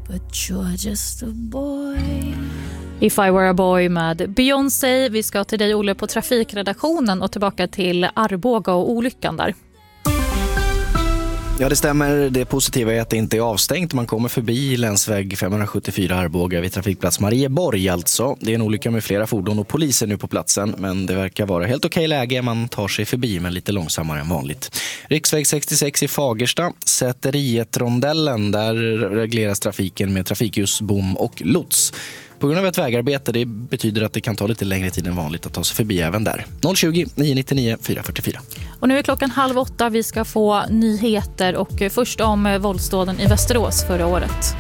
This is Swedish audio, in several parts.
But you're just a boy. If I were a boy med Beyoncé. Vi ska till dig, Olle, på trafikredaktionen och tillbaka till Arboga och olyckan där. Ja, det stämmer. Det positiva är att det inte är avstängt. Man kommer förbi länsväg 574 Arboga vid trafikplats Marieborg alltså. Det är en olycka med flera fordon och polisen nu på platsen. Men det verkar vara helt okej läge. Man tar sig förbi men lite långsammare än vanligt. Riksväg 66 i Fagersta. Säteriet-rondellen. Där regleras trafiken med trafikljus, bom och lots. På grund av ett vägarbete, det betyder att det kan ta lite längre tid än vanligt att ta sig förbi även där. 020 999 444. Och nu är klockan 7:30. Vi ska få nyheter och först om våldsdåden i Västerås förra året.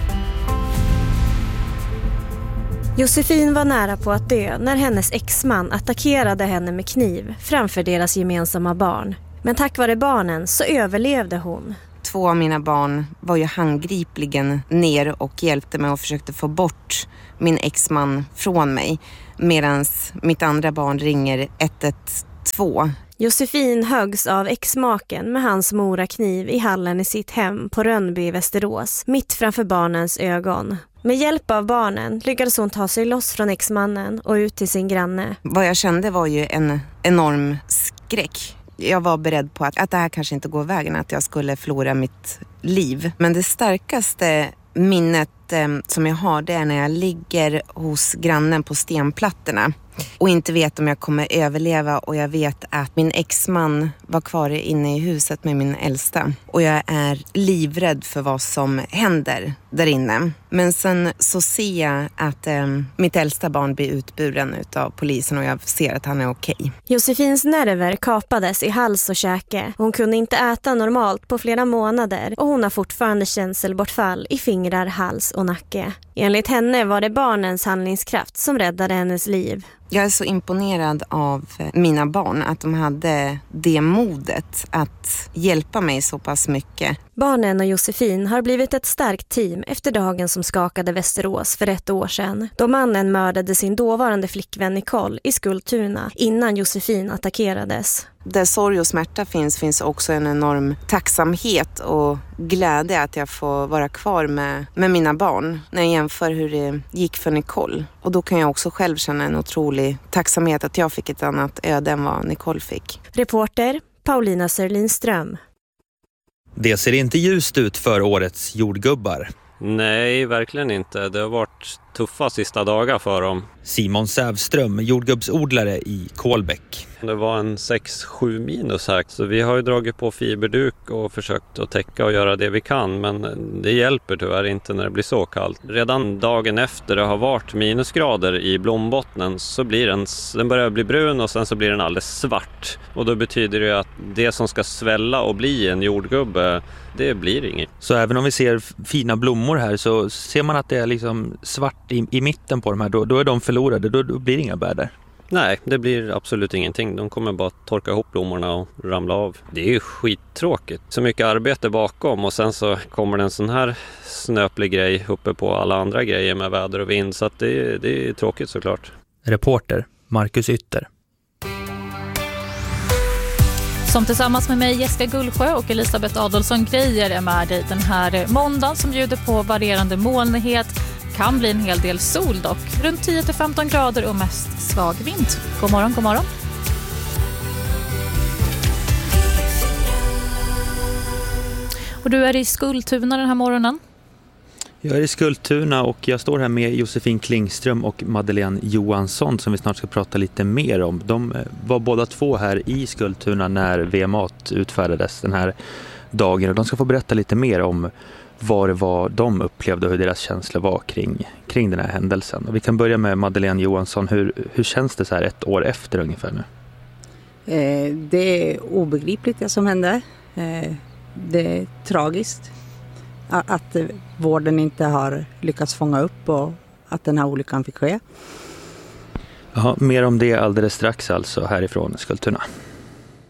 Josefin var nära på att dö när hennes exman attackerade henne med kniv framför deras gemensamma barn. Men tack vare barnen så överlevde hon. 2 av mina barn var ju handgripligen ner och hjälpte mig och försökte få bort min exman från mig. Medan mitt andra barn ringer 112. Josefin höggs av exmaken med hans morakniv i hallen i sitt hem på Rönnby i Västerås, mitt framför barnens ögon. Med hjälp av barnen lyckades hon ta sig loss från exmannen och ut till sin granne. Vad jag kände var ju en enorm skräck. Jag var beredd på att det här kanske inte går vägen, att jag skulle förlora mitt liv. Men det starkaste minnet som jag har, det är när jag ligger hos grannen på stenplattorna och inte vet om jag kommer överleva, och jag vet att min exman var kvar inne i huset med min äldsta och jag är livrädd för vad som händer där inne. Men sen så ser jag att mitt äldsta barn blir utburen av polisen och jag ser att han är okej. Josefins nerver kapades i hals och käke. Hon kunde inte äta normalt på flera månader och hon har fortfarande känselbortfall i fingrar, hals och nacke. Enligt henne var det barnens handlingskraft som räddade hennes liv. Jag är så imponerad av mina barn, att de hade det modet att hjälpa mig så pass mycket. Barnen och Josefin har blivit ett starkt team efter dagen som skakade Västerås för 1 år sedan. Då mannen mördade sin dåvarande flickvän Nicole i Skultuna innan Josefin attackerades. Där sorg och smärta finns också en enorm tacksamhet och glädje att jag får vara kvar med mina barn när jag jämför hur det gick för Nicole. Och då kan jag också själv känna en otrolig tacksamhet att jag fick ett annat öde än vad Nicole fick. Reporter Paulina Sörlinström. Det ser inte ljust ut för årets jordgubbar. Nej, verkligen inte. Det har varit tuffa sista dagar för dem. Simon Sävström, jordgubbsodlare i Kolbäck. Det var en 6-7 minus här. Så vi har ju dragit på fiberduk och försökt att täcka och göra det vi kan. Men det hjälper tyvärr inte när det blir så kallt. Redan dagen efter det har varit minusgrader i blombottnen så blir den börjar bli brun och sen så blir den alldeles svart. Och då betyder det att det som ska svälla och bli en jordgubbe, det blir inget. Så även om vi ser fina blommor här så ser man att det är liksom svart i mitten på de här. Då är de förlorade, då blir det inga bär där. Nej, det blir absolut ingenting. De kommer bara torka ihop blommorna och ramla av. Det är ju skittråkigt. Så mycket arbete bakom och sen så kommer det en sån här snöplig grej uppe på alla andra grejer med väder och vind. Så att det är tråkigt såklart. Reporter Marcus Ytter. Som tillsammans med mig, Jessica Gullsjö och Elisabeth Adolfsson Grejer är med dig den här måndagen som bjuder på varierande molnighet. Kan bli en hel del sol dock. Runt 10-15 grader och mest svag vind. God morgon, god morgon. Och du är i Skultuna den här morgonen. Jag är i Skultuna och jag står här med Josefin Klingström och Madeleine Johansson som vi snart ska prata lite mer om. De var båda två här i Skultuna när VMAT utfärdades den här dagen och de ska få berätta lite mer om vad det var de upplevde och hur deras känslor var kring den här händelsen. Och vi kan börja med Madeleine Johansson. Hur känns det så här 1 år efter ungefär nu? Det är obegripligt det som hände. Det är tragiskt att vården inte har lyckats fånga upp och att den här olyckan fick ske. Ja, mer om det alldeles strax alltså härifrån Skultuna.